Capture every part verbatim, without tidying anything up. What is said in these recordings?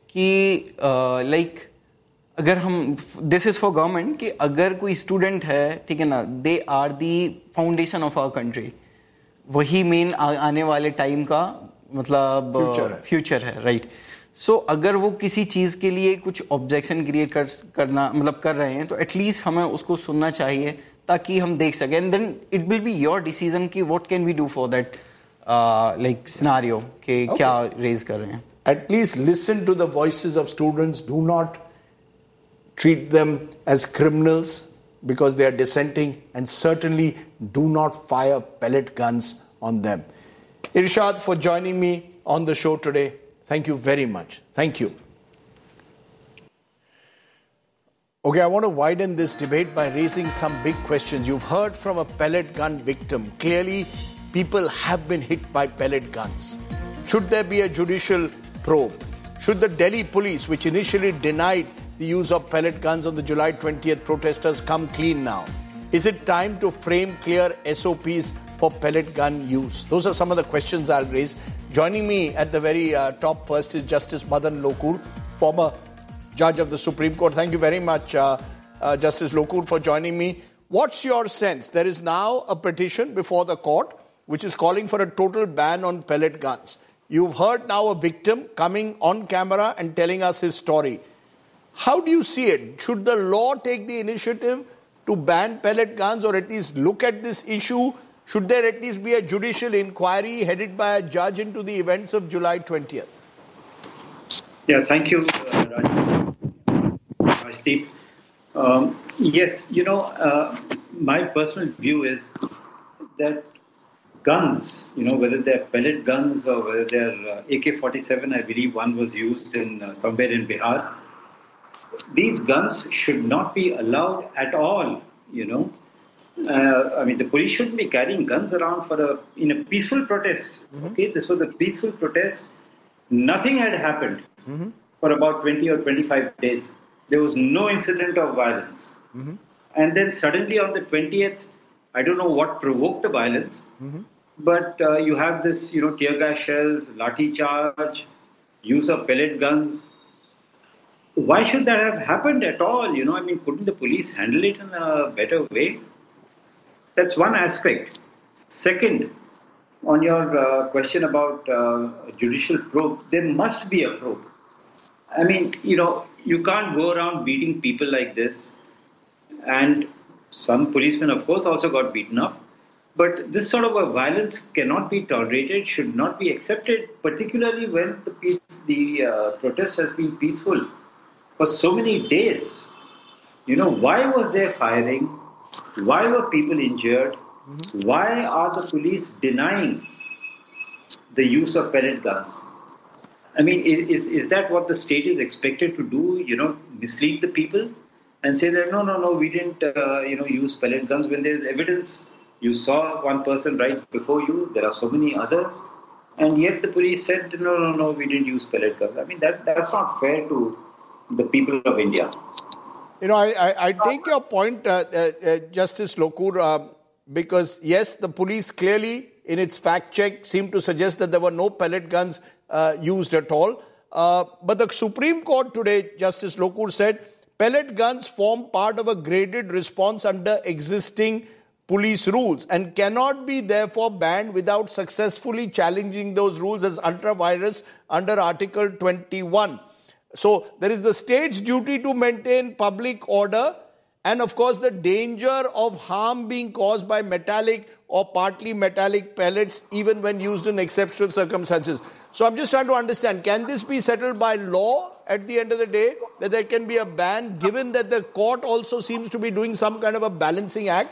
कि लाइक अगर हम दिस इज फॉर गवर्नमेंट कि अगर कोई स्टूडेंट है, ठीक है ना, they are the foundation of our country, वही मेन आने वाले टाइम का मतलब फ्यूचर है, राइट. सो अगर वो किसी चीज़ के लिए कुछ ऑब्जेक्शन क्रिएट कर करना मतलब कर रहे हैं तो एटलीस्ट हमें उसको सुनना चाहिए ताकि हम देख सकें. And then it will be your decision कि what can we do for that like scenario कि क्या रेज कर रहे हैं. At least listen to the voices of students. Do not treat them as criminals because they are dissenting, and certainly do not fire pellet guns on them. Irshad, for joining me on the show today. Thank you very much. Thank you. Okay, I want to widen this debate by raising some big questions. You've heard from a pellet gun victim. Clearly, people have been hit by pellet guns. Should there be a judicial probe? Should the Delhi police, which initially denied the use of pellet guns on the July twentieth protesters, come clean now? Is it time to frame clear S O Ps for pellet gun use? Those are some of the questions I'll raise. Joining me at the very uh, top first is Justice Madan Lokur, former Judge of the Supreme Court. Thank you very much, uh, uh, Justice Lokur, for joining me. What's your sense? There is now a petition before the court which is calling for a total ban on pellet guns. You've heard now a victim coming on camera and telling us his story. How do you see it? Should the law take the initiative to ban pellet guns or at least look at this issue? Should there at least be a judicial inquiry headed by a judge into the events of July twentieth? Yeah, thank you, uh, Rajdeep. Um, yes, you know, uh, my personal view is that guns, you know, whether they're pellet guns or whether they're uh, A K forty-seven, I believe one was used in uh, somewhere in Bihar. These guns should not be allowed at all, you know. Uh, I mean, the police shouldn't be carrying guns around for a in a peaceful protest. Mm-hmm. Okay, this was a peaceful protest. Nothing had happened mm-hmm. for about twenty or twenty-five days. There was no incident of violence. Mm-hmm. And then suddenly on the twentieth, I don't know what provoked the violence, mm-hmm. but uh, you have this, you know, tear gas shells, lathi charge, use of pellet guns. Why should that have happened at all? You know, I mean, couldn't the police handle it in a better way? That's one aspect. Second, on your uh, question about uh, judicial probe, there must be a probe. I mean, you know, you can't go around beating people like this. And some policemen, of course, also got beaten up. But this sort of a violence cannot be tolerated, should not be accepted, particularly when the peace, the uh, protest has been peaceful for so many days. You know, why was there firing? Why were people injured? Mm-hmm. Why are the police denying the use of pellet guns? I mean, is, is that what the state is expected to do? You know, mislead the people and say that, no, no, no, we didn't, uh, you know, use pellet guns when there's evidence. You saw one person right before you. There are so many others. And yet the police said, no, no, no, we didn't use pellet guns. I mean, that that's not fair to the people of India. You know, I, I, I take your point, uh, uh, uh, Justice Lokur, uh, because, yes, the police clearly, in its fact check, seemed to suggest that there were no pellet guns uh, used at all. Uh, but the Supreme Court today, Justice Lokur said, pellet guns form part of a graded response under existing police rules and cannot be therefore banned without successfully challenging those rules as ultra-virus under Article twenty-one. So there is the state's duty to maintain public order and of course the danger of harm being caused by metallic or partly metallic pellets even when used in exceptional circumstances. So I'm just trying to understand, can this be settled by law at the end of the day, that there can be a ban given that the court also seems to be doing some kind of a balancing act?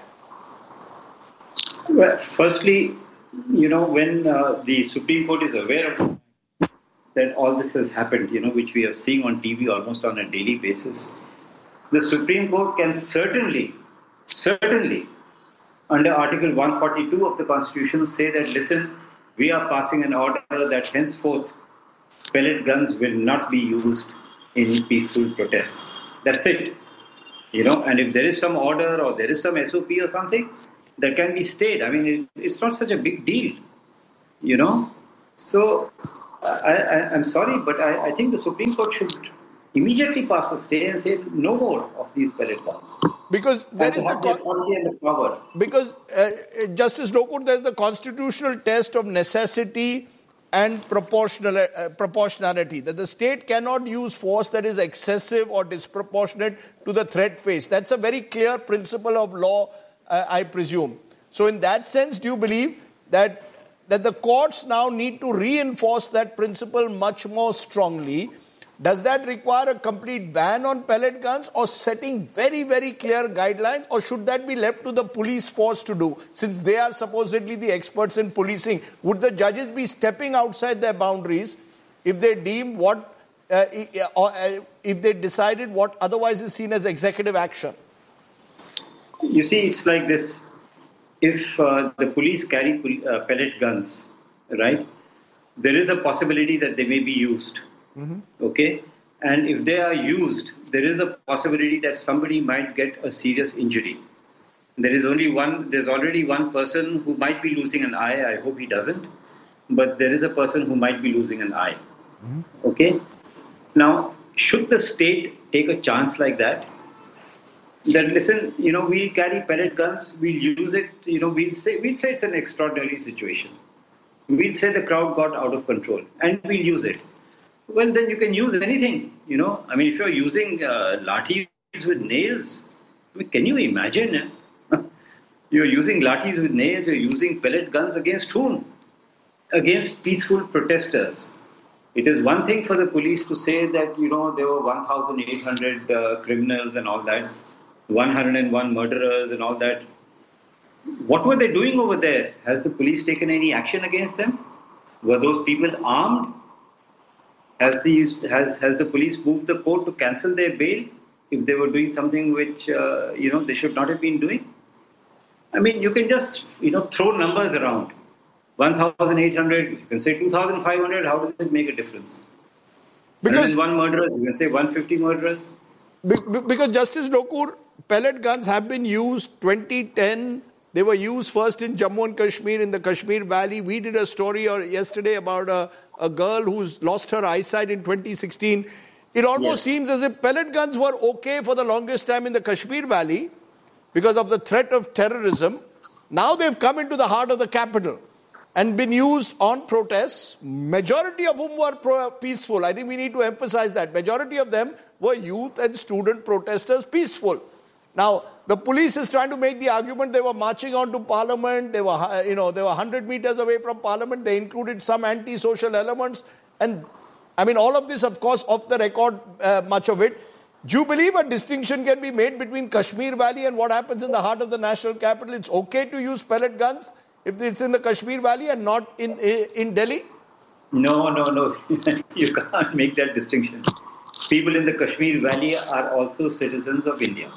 Well, firstly, you know, when uh, the Supreme Court is aware of that all this has happened, you know, which we are seeing on T V almost on a daily basis, the Supreme Court can certainly, certainly, under Article one forty-two of the Constitution, say that, listen, we are passing an order that henceforth pellet guns will not be used in peaceful protests. That's it. You know, and if there is some order or there is some S O P or something, that can be stayed. I mean, it's, it's not such a big deal, you know. So, I, I, I'm sorry, but I, I think the Supreme Court should immediately pass a stay and say no more of these pellet guns. Because there and is the, the, con- and the power. Because uh, Justice Lokur, there's the constitutional test of necessity and proportional, uh, proportionality, that the state cannot use force that is excessive or disproportionate to the threat faced. That's a very clear principle of law, uh, I presume. So in that sense, do you believe that, that the courts now need to reinforce that principle much more strongly? Does that require a complete ban on pellet guns or setting very, very clear guidelines, or should that be left to the police force to do, since they are supposedly the experts in policing? Would the judges be stepping outside their boundaries if they deem what, uh, or uh, if they decided what otherwise is seen as executive action? You see, it's like this. If uh, the police carry uh, pellet guns, right, there is a possibility that they may be used. Mm-hmm. Okay, and if they are used, there is a possibility that somebody might get a serious injury. There is only one. There's already one person who might be losing an eye. I hope he doesn't, but there is a person who might be losing an eye. Mm-hmm. Okay, now should the state take a chance like that? That listen, you know, we'll carry pellet guns. We'll use it. You know, we'll say we'll say it's an extraordinary situation. We'll say the crowd got out of control, and we'll use it. Well, then you can use anything, you know. I mean, if you're using uh, lathis with nails, I mean, can you imagine? Eh? You're using lathis with nails, you're using pellet guns against whom? Against peaceful protesters. It is one thing for the police to say that, you know, there were one thousand eight hundred uh, criminals and all that, one hundred one murderers and all that. What were they doing over there? Has the police taken any action against them? Were those people armed? Has, these, has, has the police moved the court to cancel their bail if they were doing something which, uh, you know, they should not have been doing? I mean, you can just, you know, throw numbers around. one thousand eight hundred, you can say two thousand five hundred, how does it make a difference? Because one murderer, you can say one hundred fifty murderers. Because Justice Lokur, pellet guns have been used twenty ten. They were used first in Jammu and Kashmir, in the Kashmir Valley. We did a story or yesterday about a, a girl who's lost her eyesight in twenty sixteen. It almost yes. seems as if pellet guns were okay for the longest time in the Kashmir Valley because of the threat of terrorism. Now they've come into the heart of the capital and been used on protests, majority of whom were pro- peaceful. I think we need to emphasize that. Majority of them were youth and student protesters, peaceful. Now, the police is trying to make the argument they were marching on to Parliament, they were, you know, they were one hundred meters away from Parliament, they included some anti-social elements, and I mean, all of this, of course, off the record, uh, much of it. Do you believe a distinction can be made between Kashmir Valley and what happens in the heart of the national capital? It's okay to use pellet guns if it's in the Kashmir Valley and not in in Delhi? No, no, no. You can't make that distinction. People in the Kashmir Valley are also citizens of India.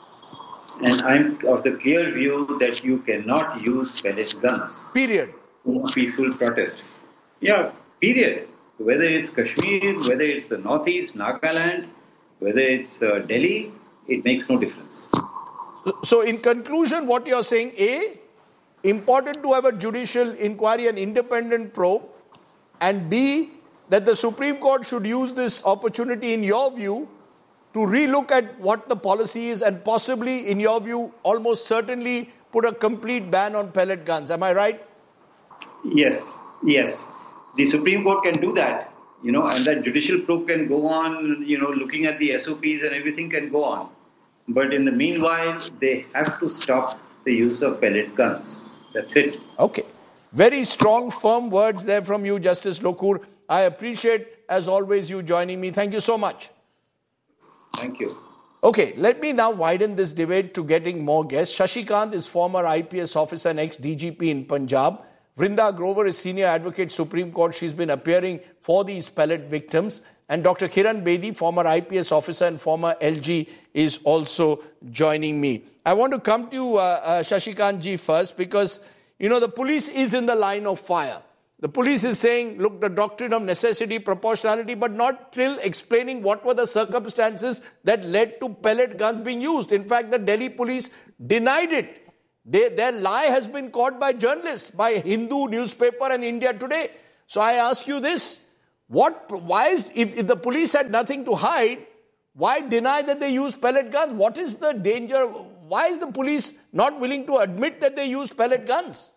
And I'm of the clear view that you cannot use pellet guns. Period. In peaceful protest. Yeah, period. Whether it's Kashmir, whether it's the Northeast, Nagaland, whether it's uh, Delhi, it makes no difference. So, so in conclusion, what you're saying, A, important to have a judicial inquiry, an independent probe, and B, that the Supreme Court should use this opportunity, in your view, to relook at what the policy is and possibly, in your view, almost certainly put a complete ban on pellet guns. Am I right? Yes, yes. The Supreme Court can do that, you know, and that judicial probe can go on, you know, looking at the S O Ps and everything can go on. But in the meanwhile, they have to stop the use of pellet guns. That's it. Okay. Very strong, firm words there from you, Justice Lokur. I appreciate, as always, you joining me. Thank you so much. Thank you. Okay, let me now widen this debate to getting more guests. Shashi Kant is former I P S officer and ex-D G P in Punjab. Vrinda Grover is senior advocate, Supreme Court. She's been appearing for these pellet victims. And Doctor Kiran Bedi, former I P S officer and former L G, is also joining me. I want to come to you, uh, uh, Shashi Kant ji, first, because, you know, the police is in the line of fire. The police is saying, look, the doctrine of necessity, proportionality, but not till explaining what were the circumstances that led to pellet guns being used. In fact, the Delhi police denied it. They, their lie has been caught by journalists, by Hindu newspaper and India Today. So I ask you this, What? Why is if, if the police had nothing to hide? Why deny that they use pellet guns? What is the danger? Why is the police not willing to admit that they use pellet guns?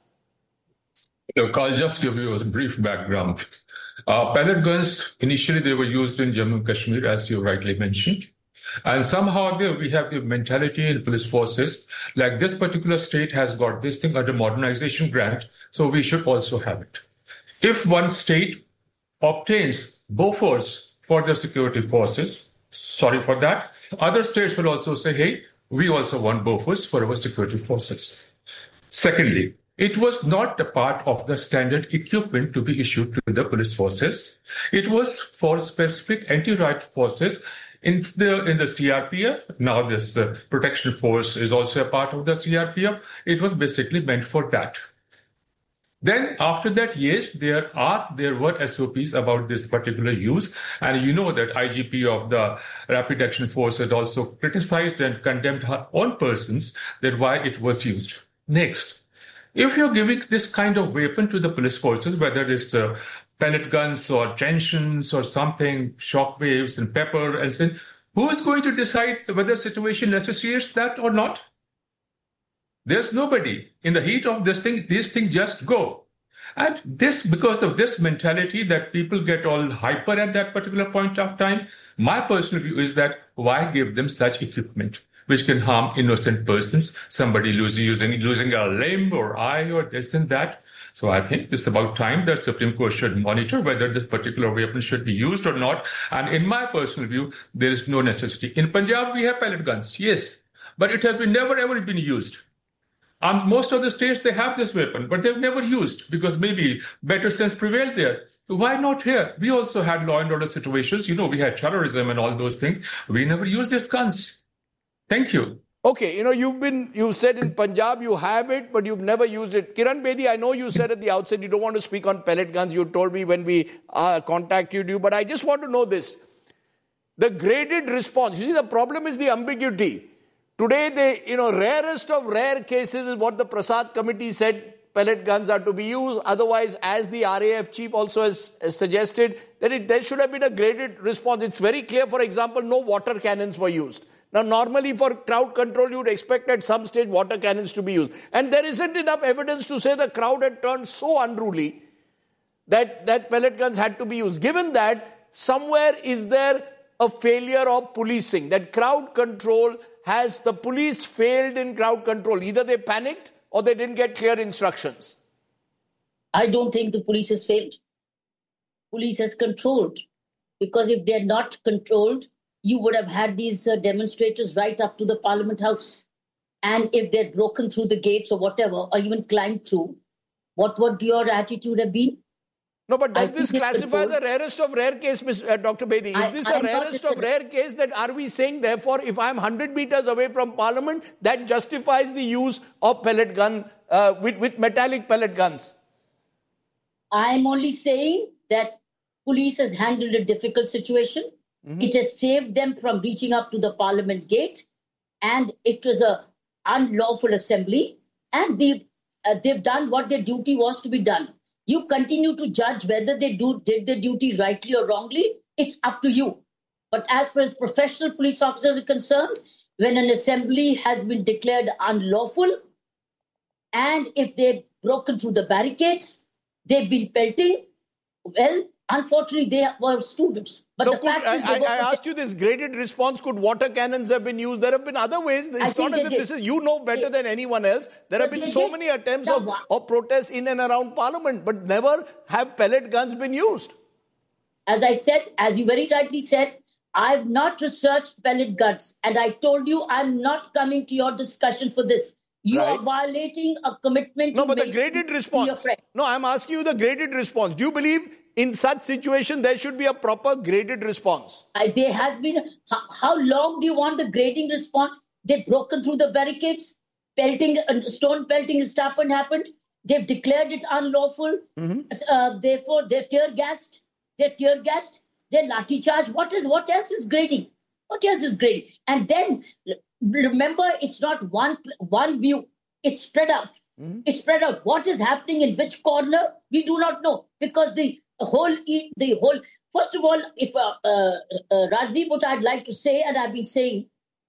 Look, I'll just give you a brief background. Uh, pellet guns, initially they were used in Jammu and Kashmir, as you rightly mentioned. And somehow there we have the mentality in police forces, like this particular state has got this thing under modernization grant, so we should also have it. If one state obtains Bofors for the security forces, sorry for that, other states will also say, hey, we also want Bofors for our security forces. Secondly, it was not a part of the standard equipment to be issued to the police forces. It was for specific anti-riot forces in the in the C R P F. Now this uh, protection force is also a part of the C R P F. It was basically meant for that. Then after that, yes, there are there were S O Ps about this particular use. And you know that I G P of the Rapid Action Force had also criticized and condemned her own persons that why it was used. Next, if you're giving this kind of weapon to the police forces, whether it's uh, pellet guns or tensions or something, shock waves and pepper and so, who is going to decide whether the situation necessitates that or not? There's nobody. In the heat of this thing, these things just go. And this, because of this mentality that people get all hyper at that particular point of time, my personal view is that why give them such equipment which can harm innocent persons, somebody losing, using, losing a limb or eye or this and that. So I think it's about time that Supreme Court should monitor whether this particular weapon should be used or not. And in my personal view, there is no necessity. In Punjab, we have pellet guns, yes, but it has been never ever been used. And most of the states, they have this weapon, but they've never used because maybe better sense prevailed there. Why not here? We also had law and order situations. You know, we had terrorism and all those things. We never used these guns. Thank you. Okay, you know, you've been, you said in Punjab you have it, but you've never used it. Kiran Bedi, I know you said at the outset you don't want to speak on pellet guns. You told me when we uh, contacted you, but I just want to know this. The graded response, you see, the problem is the ambiguity. Today, the you know rarest of rare cases is what the Prasad committee said, pellet guns are to be used. Otherwise, as the R A F chief also has, has suggested, that it, there should have been a graded response. It's very clear, for example, no water cannons were used. Now, normally for crowd control, you would expect at some stage water cannons to be used. And there isn't enough evidence to say the crowd had turned so unruly that, that pellet guns had to be used. Given that, somewhere is there a failure of policing, that crowd control has, the police failed in crowd control. Either they panicked or they didn't get clear instructions. I don't think the police has failed. Police has controlled. Because if they're not controlled, you would have had these uh, demonstrators right up to the Parliament House. And if they'd broken through the gates or whatever, or even climbed through, what would your attitude have been? No, but does I this classify as a rarest of rare case, Miz Uh, Doctor Bedi? Is I, this a rarest of rare case that are we saying, therefore, if I'm one hundred meters away from Parliament, that justifies the use of pellet gun, uh, with, with metallic pellet guns? I'm only saying that police has handled a difficult situation. Mm-hmm. It has saved them from reaching up to the Parliament gate. And it was a unlawful assembly. And they've, uh, they've done what their duty was to be done. You continue to judge whether they do did their duty rightly or wrongly. It's up to you. But as far as professional police officers are concerned, when an assembly has been declared unlawful, and if they've broken through the barricades, they've been pelting, well, unfortunately, they were students. But no, the could, fact I, is, I, I asked you this graded response. Could water cannons have been used? There have been other ways. It's not as if this is, you know better than anyone else. There have been so many attempts of, of protests in and around Parliament, but never have pellet guns been used. As I said, as you very rightly said, I've not researched pellet guns. And I told you I'm not coming to your discussion for this. You right. are violating a commitment. No, but the graded response. No, I'm asking you the graded response. Do you believe in such situation there should be a proper graded response? I, there has been. How, how long do you want the grading response? They've broken through the barricades. Pelting, uh, stone pelting has happened. happened. They've declared it unlawful. Mm-hmm. Uh, therefore, they're tear gassed. They're tear gassed. They're lathi charge. What is? What else is grading? What else is grading? And then remember, it's not one one view. It's spread out. Mm-hmm. It's spread out. What is happening in which corner, we do not know. Because the whole, the whole, first of all, if uh, uh, uh, Rajdeep, what I'd like to say, and I've been saying,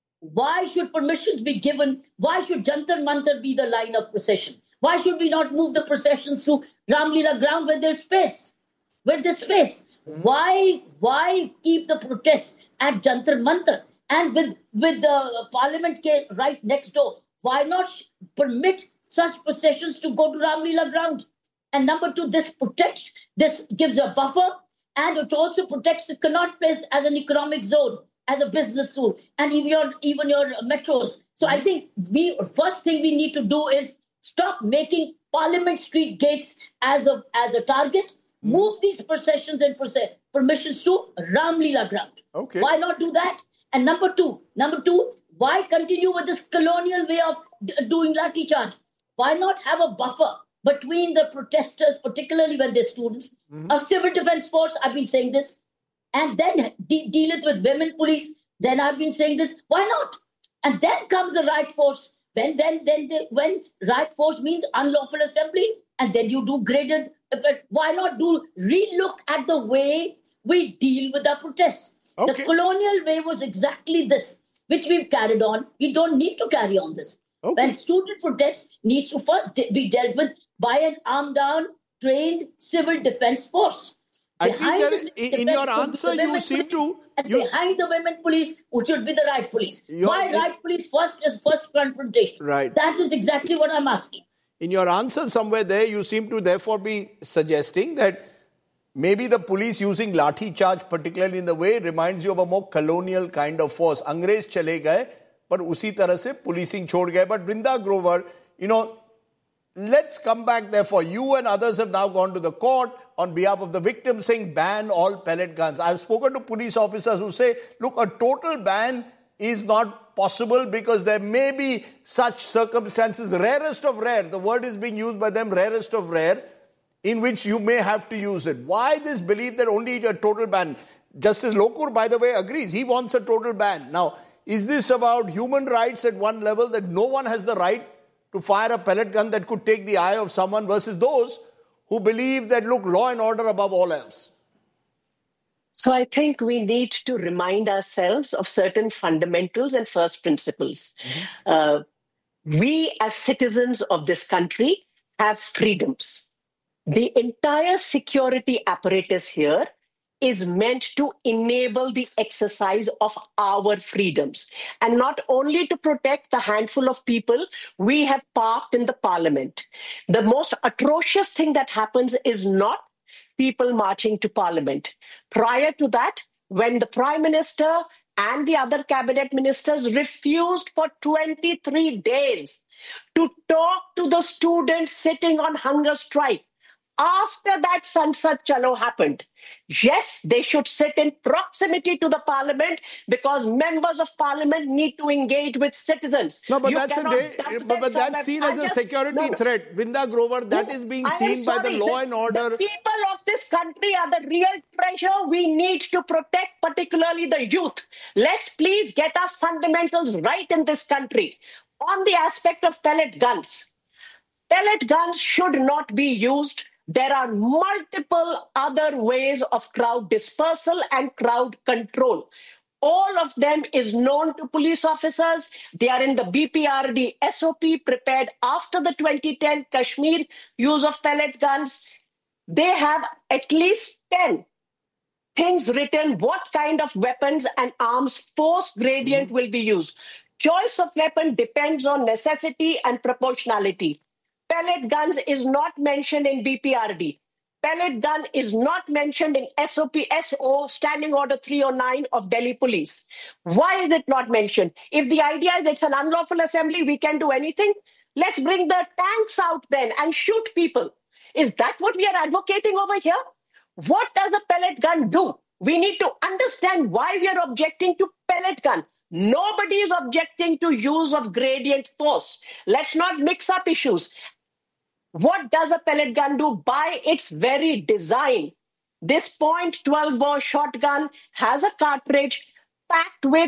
why should permissions be given? Why should Jantar Mantar be the line of procession? Why should we not move the processions to Ramlila ground where there's space? Where there's space. Why, why keep the protests at Jantar Mantar? And with, with the parliament right next door, why not permit such processions to go to Ramlila ground? And number two, this protects, this gives a buffer, and it also protects the Connaught Place as an economic zone, as a business zone, and even your, even your metros. So I think we first thing we need to do is stop making Parliament Street gates as a as a target. Move these processions and process, permissions to Ramlila ground. Okay. Why not do that? And number two, number two, why continue with this colonial way of d- doing lathi charge? Why not have a buffer between the protesters, particularly when they're students, mm-hmm. of civil defense force? I've been saying this. And then de- deal it with women police. Then I've been saying this. Why not? And then comes the right force. When then then the, when right force means unlawful assembly, and then you do graded. But why not do relook at the way we deal with our protests? Okay. The colonial way was exactly this, which we've carried on. We don't need to carry on this. Okay. When student protest needs to first de- be dealt with by an armed down, trained civil defense force. I think there is, in your answer, you seem to... And you, behind the women police, which should be the right police. Why in, right police first is first confrontation? Right. That is exactly what I'm asking. In your answer somewhere there, you seem to therefore be suggesting that maybe the police using lathi charge, particularly in the way, reminds you of a more colonial kind of force. Angrez chale gaye, but usi tarah se policing chhod gaye. But Vrinda Grover, you know, let's come back therefore. You and others have now gone to the court on behalf of the victims saying ban all pellet guns. I've spoken to police officers who say, look, a total ban is not possible because there may be such circumstances, rarest of rare, the word is being used by them, rarest of rare, in which you may have to use it. Why this belief that only a total ban? Justice Lokur, by the way, agrees. He wants a total ban. Now, is this about human rights at one level, that no one has the right to fire a pellet gun that could take the eye of someone, versus those who believe that, look, law and order above all else? So I think we need to remind ourselves of certain fundamentals and first principles. Mm-hmm. Uh, we as citizens of this country have freedoms. The entire security apparatus here is meant to enable the exercise of our freedoms, and not only to protect the handful of people we have parked in the parliament. The most atrocious thing that happens is not people marching to parliament. Prior to that, when the prime minister and the other cabinet ministers refused for twenty-three days to talk to the students sitting on hunger strike, after that Sansad Chalo happened, yes, they should sit in proximity to the parliament because members of parliament need to engage with citizens. No, but you that's a day, but, but that's seen as a just, security no, threat. Vrinda Grover, that no, is being seen by the law and order. The people of this country are the real treasure we need to protect, particularly the youth. Let's please get our fundamentals right in this country. On the aspect of pellet guns, pellet guns should not be used. There are multiple other ways of crowd dispersal and crowd control. All of them is known to police officers. They are in the B P R D S O P prepared after the twenty ten Kashmir use of pellet guns. They have at least ten things written, what kind of weapons and arms force gradient mm-hmm. will be used. Choice of weapon depends on necessity and proportionality. Pellet guns is not mentioned in B P R D. Pellet gun is not mentioned in S O P S O, Standing Order three oh nine of Delhi Police. Why is it not mentioned? If the idea is it's an unlawful assembly, we can do anything. Let's bring the tanks out then and shoot people. Is that what we are advocating over here? What does a pellet gun do? We need to understand why we are objecting to pellet gun. Nobody is objecting to use of gradient force. Let's not mix up issues. What does a pellet gun do? By its very design, this point twelve bore shotgun has a cartridge packed with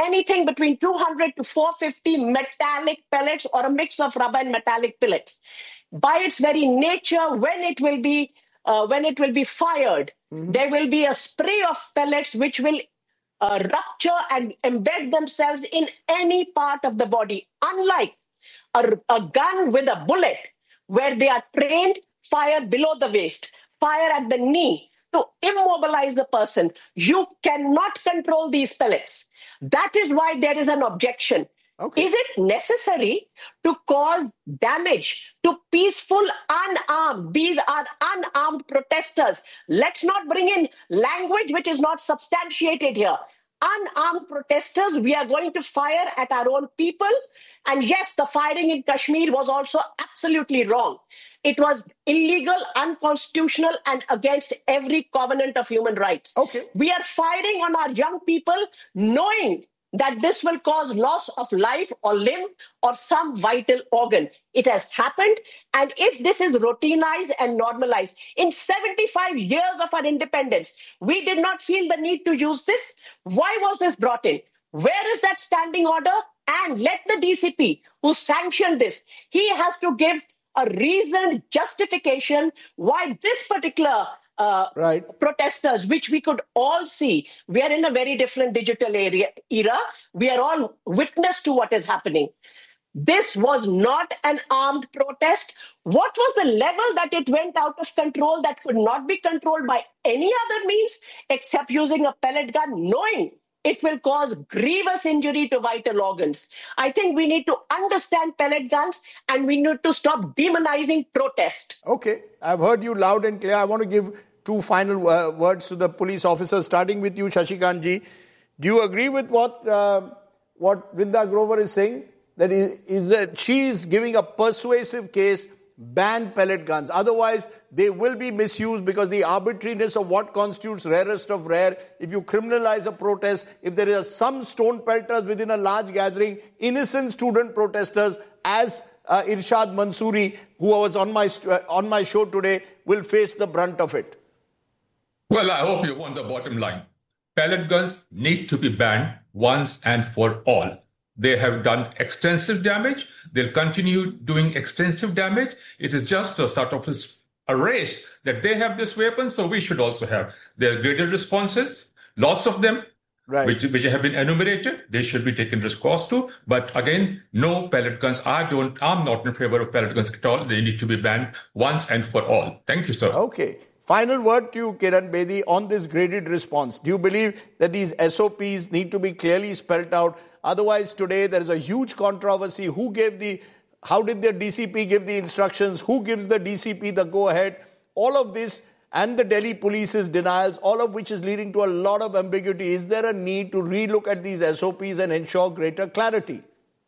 anything between two hundred to four hundred fifty metallic pellets or a mix of rubber and metallic pellets. By its very nature, when it will be uh, when it will be fired, mm-hmm. there will be a spray of pellets which will uh, rupture and embed themselves in any part of the body. Unlike a, a gun with a bullet, where they are trained, fire below the waist, fire at the knee, to immobilize the person. You cannot control these pellets. That is why there is an objection. Okay. Is it necessary to cause damage to peaceful, unarmed? These are unarmed protesters. Let's not bring in language which is not substantiated here. Unarmed protesters, we are going to fire at our own people. And yes, the firing in Kashmir was also absolutely wrong. It was illegal, unconstitutional, and against every covenant of human rights. Okay. We are firing on our young people, knowing that this will cause loss of life or limb or some vital organ. It has happened. And if this is routinized and normalized, in seventy-five years of our independence, we did not feel the need to use this. Why was this brought in? Where is that standing order? And let the D C P who sanctioned this, he has to give a reasoned justification why this particular uh, right. protesters, which we could all see, we are in a very different digital area, era. We are all witness to what is happening. This was not an armed protest. What was the level that it went out of control that could not be controlled by any other means except using a pellet gun, knowing it will cause grievous injury to vital organs? I think we need to understand pellet guns and we need to stop demonizing protest. Okay, I've heard you loud and clear. I want to give two final uh, words to the police officers, starting with you, Shashikant ji. Do you agree with what uh, what Vrinda Grover is saying? That is, is that she is giving a persuasive case, ban pellet guns. Otherwise, they will be misused because the arbitrariness of what constitutes rarest of rare. If you criminalize a protest, if there is some stone pelters within a large gathering, innocent student protesters, as uh, Irshad Mansoori, who was on my uh, on my show today, will face the brunt of it. Well, I hope you want the bottom line. Pellet guns need to be banned once and for all. They have done extensive damage. They'll continue doing extensive damage. It is just a sort of a race that they have this weapon, so we should also have. There are greater responses, lots of them, right. which, which have been enumerated. They should be taken recourse to. But again, no pellet guns. I don't, I'm not in favor of pellet guns at all. They need to be banned once and for all. Thank you, sir. Okay. Final word to you, Kiran Bedi, on this graded response. Do you believe that these S O Ps need to be clearly spelled out? Otherwise, today there is a huge controversy. Who gave the, how did the D C P give the instructions? Who gives the D C P the go-ahead? All of this and the Delhi police's denials, all of which is leading to a lot of ambiguity. Is there a need to relook at these S O Ps and ensure greater clarity?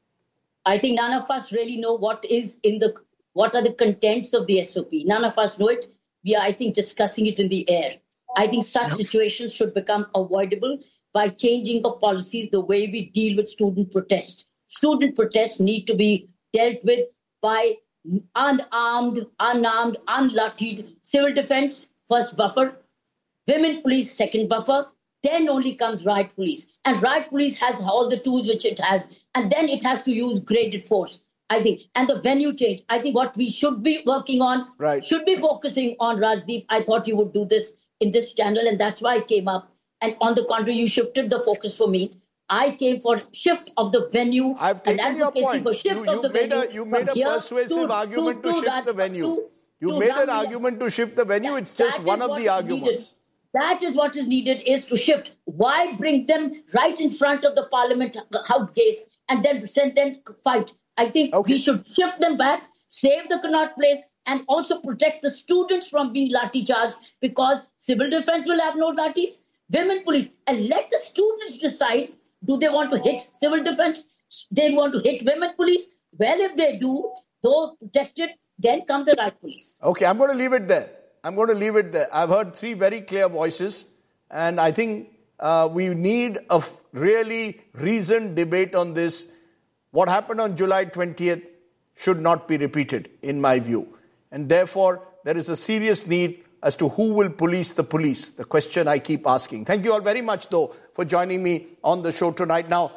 I think none of us really know what is in the, what are the contents of the S O P. None of us know it. We are, I think, discussing it in the air. I think such situations should become avoidable by changing of policies, the way we deal with student protests. Student protests need to be dealt with by unarmed, unarmed, unlattied civil defense, first buffer, women police, second buffer, then only comes riot police. And riot police has all the tools which it has, and then it has to use graded force, I think. And the venue change, I think what we should be working on, right. should be focusing on, Rajdeep. I thought you would do this in this channel, and that's why I came up. And on the contrary, you shifted the focus for me. I came for shift of the venue. I've taken your point. You, you made a, you made a persuasive to, argument to, to, to shift that, the venue. To, you to made an argument to shift the venue. That, it's just one of the arguments. Needed. That is what is needed, is to shift. Why bring them right in front of the parliament house gates and then send them fight? I think okay. we should shift them back, save the Connaught Place, and also protect the students from being lathi charged, because civil defense will have no lathis. Women police, and let the students decide, do they want to hit civil defense? They want to hit women police? Well, if they do, though protected, then comes the riot police. Okay, I'm going to leave it there. I'm going to leave it there. I've heard three very clear voices, and I think uh, we need a f- really reasoned debate on this. What happened on July twentieth should not be repeated, in my view. And therefore, there is a serious need as to who will police the police, the question I keep asking. Thank you all very much, though, for joining me on the show tonight. Now,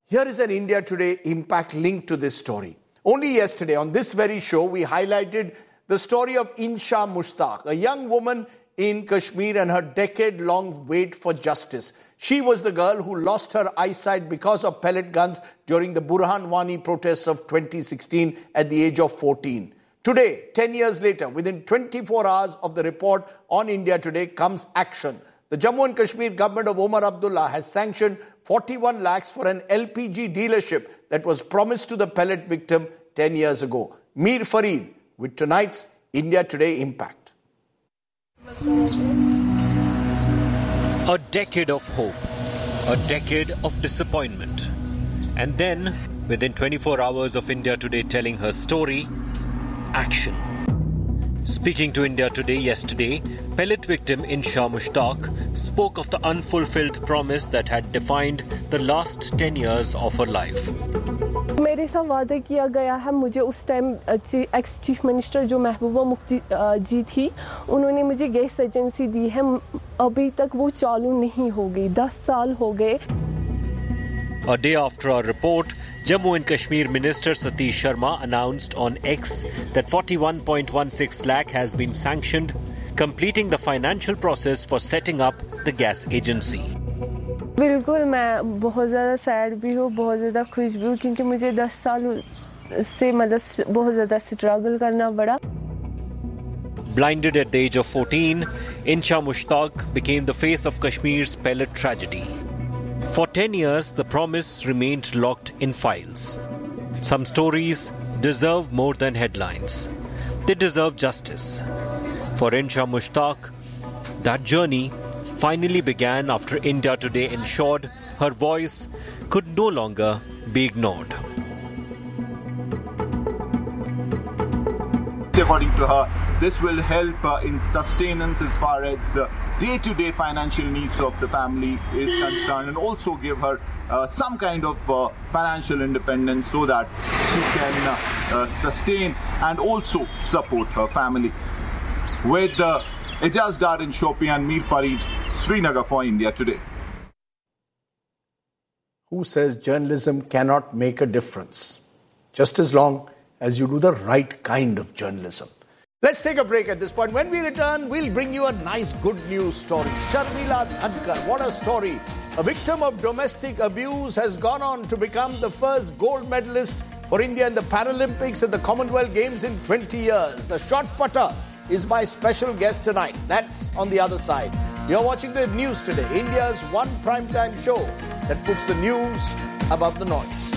Here is an India Today impact linked to this story. Only yesterday, on this very show, we highlighted the story of Insha Mushtaq, a young woman in Kashmir and her decade-long wait for justice. She was the girl who lost her eyesight because of pellet guns during the Burhan Wani protests of twenty sixteen at the age of fourteen. Today, ten years later, within twenty-four hours of the report on India Today comes action. The Jammu and Kashmir government of Omar Abdullah has sanctioned forty-one lakhs for an L P G dealership that was promised to the pellet victim ten years ago. Mir Farid with tonight's India Today Impact. A decade of hope, a decade of disappointment. And then, within twenty-four hours of India Today telling her story, action. Speaking to India Today yesterday, pellet victim Insha Mushtaq spoke of the unfulfilled promise that had defined the last ten years of her life. मेरे साथ वादा किया गया है मुझे उस time ex chief minister जो महबूबा मुफ्ती जी थी उन्होंने मुझे गैस एजेंसी दी है अभी तक वो चालू नहीं हो गई दस साल हो गए. A day after our report, Jammu and Kashmir Minister Satish Sharma announced on X that forty-one point one six lakh has been sanctioned, completing the financial process for setting up the gas agency. बिल्कुल मैं बहुत ज़्यादा sad भी हूँ बहुत ज़्यादा खुश भी हूँ क्योंकि मुझे दस साल से मतलब बहुत ज़्यादा स्ट्रगल करना पड़ा. Blinded at the age of fourteen, Insha Mushtaq became the face of Kashmir's pellet tragedy. For ten years, the promise remained locked in files. Some stories deserve more than headlines. They deserve justice. For Insha Mushtaq, that journey finally began after India Today ensured her voice could no longer be ignored. According to her, this will help uh, in sustenance as far as uh, day-to-day financial needs of the family is concerned, and also give her uh, some kind of uh, financial independence so that she can uh, uh, sustain and also support her family. With uh, Ijaz Dar in Shopian, Mir Farid, Srinagar for India Today. Who says journalism cannot make a difference? Just as long as you do the right kind of journalism. Let's take a break at this point. When we return, we'll bring you a nice good news story. Sharmila Dhankar, what a story. A victim of domestic abuse has gone on to become the first gold medalist for India in the Paralympics and the Commonwealth Games in twenty years. The shot putter is my special guest tonight. That's on the other side. You're watching the news today, India's one primetime show that puts the news above the noise.